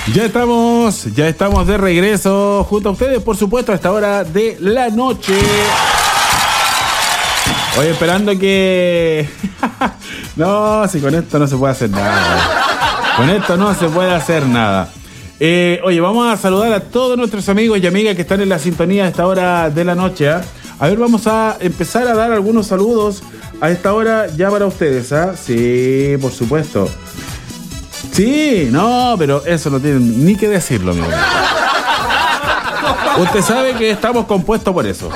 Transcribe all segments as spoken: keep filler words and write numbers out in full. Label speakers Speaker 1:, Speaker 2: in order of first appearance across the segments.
Speaker 1: Ya estamos, ya estamos de regreso junto a ustedes, por supuesto, a esta hora de la noche. Hoy esperando que... no, si con esto no se puede hacer nada. Con esto no se puede hacer nada. Eh, oye, vamos a saludar a todos nuestros amigos y amigas que están en la sintonía a esta hora de la noche. ¿eh? A ver, vamos a empezar a dar algunos saludos a esta hora ya para ustedes. ¿eh? Sí, por supuesto. Sí, no, pero eso no tienen ni que decirlo, amigo. Usted sabe que estamos compuestos por eso.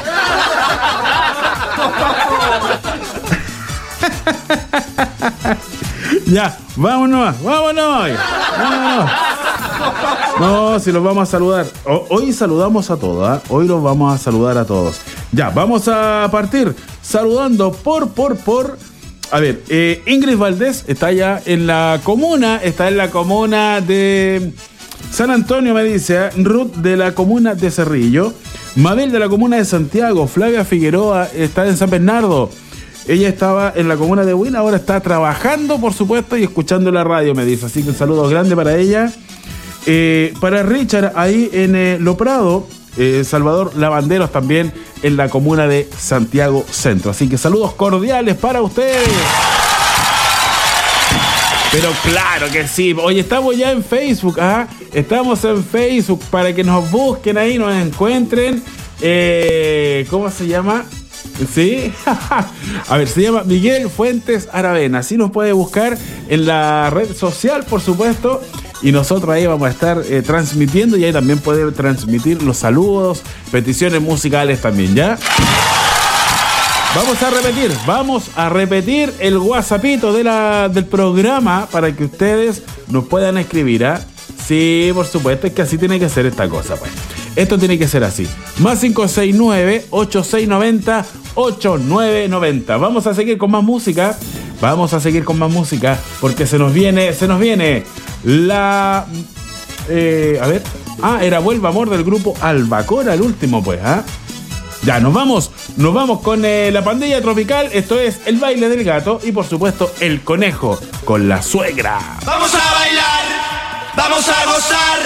Speaker 1: Ya, vámonos, vámonos, vámonos. No, si los vamos a saludar. O, hoy saludamos a todos, ¿eh? Hoy los vamos a saludar a todos. Ya, vamos a partir saludando por, por, por... A ver, eh, Ingrid Valdés está ya en la comuna, está en la comuna de San Antonio, me dice, ¿eh? Ruth de la comuna de Cerrillo, Mabel de la comuna de Santiago, Flavia Figueroa está en San Bernardo. Ella estaba en la comuna de Huila, ahora está trabajando, por supuesto, y escuchando la radio, me dice. Así que un saludo grande para ella. Eh, para Richard, ahí en eh, Lo Prado, eh, Salvador Lavanderos también en la comuna de Santiago Centro. Así que saludos cordiales para ustedes. Pero claro que sí. Oye, estamos ya en Facebook, ¿ah? Estamos en Facebook para que nos busquen ahí, nos encuentren. Eh, ¿Cómo se llama? ¿Sí? A ver, se llama Miguel Fuentes Aravena. Así nos puede buscar en la red social, por supuesto. Y nosotros ahí vamos a estar eh, transmitiendo y ahí también poder transmitir los saludos, peticiones musicales también, ¿ya? Vamos a repetir, vamos a repetir el WhatsAppito de la, del programa para que ustedes nos puedan escribir, ¿ah? ¿eh? Sí, por supuesto, es que así tiene que ser esta cosa, pues. Esto tiene que ser así. Más cinco seis nueve, ocho seis nueve cero, ocho nueve nueve cero. Vamos a seguir con más música. Vamos a seguir con más música porque se nos viene, se nos viene la... Eh, a ver. Ah, era Vuelva Amor del grupo Albacora, el último, pues, ¿ah? ¿eh? Ya, nos vamos, nos vamos con eh, la pandilla tropical. Esto es El Baile del Gato y, por supuesto, El Conejo con La Suegra.
Speaker 2: Vamos a bailar, vamos a gozar.